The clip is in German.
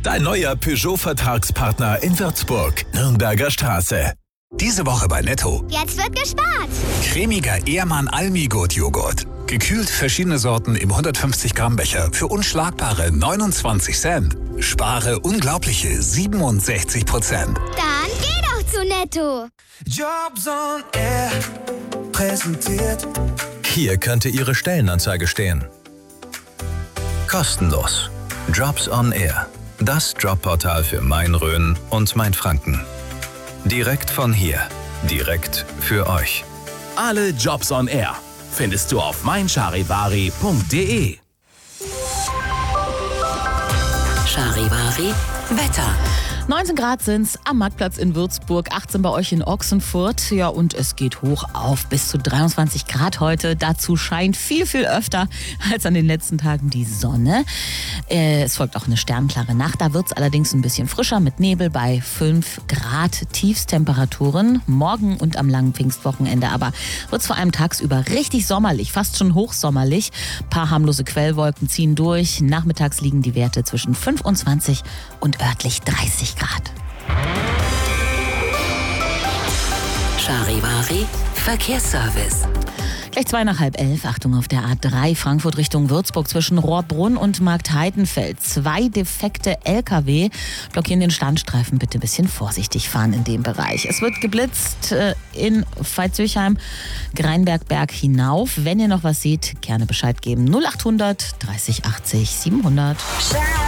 Dein neuer Peugeot-Vertragspartner in Würzburg, Nürnberger Straße. Diese Woche bei Netto. Jetzt wird gespart. Cremiger Ehrmann Almi-Gurt-Joghurt. Gekühlt verschiedene Sorten im 150 Gramm Becher für unschlagbare 29 Cent. Spare unglaubliche 67%. Dann geh doch zu Netto. Jobs on Air präsentiert. Hier könnte Ihre Stellenanzeige stehen. Kostenlos. Jobs on Air. Das Jobportal für Main-Rhön und Main-Franken. Direkt von hier. Direkt für euch. Alle Jobs on Air findest du auf meincharivari.de. Charivari Wetter. 19 Grad sind's am Marktplatz in Würzburg, 18 bei euch in Ochsenfurt. Ja, und es geht hoch auf bis zu 23 Grad heute. Dazu scheint viel öfter als an den letzten Tagen die Sonne. Es folgt auch eine sternklare Nacht. Da wird's allerdings ein bisschen frischer mit Nebel bei 5 Grad Tiefstemperaturen. Morgen und am langen Pfingstwochenende aber wird's vor allem tagsüber richtig sommerlich, fast schon hochsommerlich. Ein paar harmlose Quellwolken ziehen durch. Nachmittags liegen die Werte zwischen 25 und örtlich 30 Grad. Charivari Verkehrsservice. Gleich 11:02. Achtung auf der A3 Frankfurt Richtung Würzburg zwischen Rohrbrunn und Marktheidenfeld. 2 defekte LKW blockieren den Standstreifen. Bitte ein bisschen vorsichtig fahren in dem Bereich. Es wird geblitzt in Veitshöchheim, Greinbergberg hinauf. Wenn ihr noch was seht, gerne Bescheid geben. 0800 30 80 700.